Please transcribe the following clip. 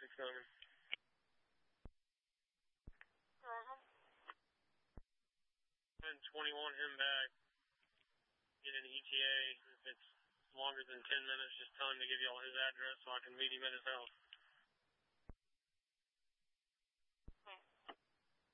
6-7. And 21 him back. Get an ETA. If it's longer than 10 minutes, just tell him to give y'all his address so I can meet him at his house.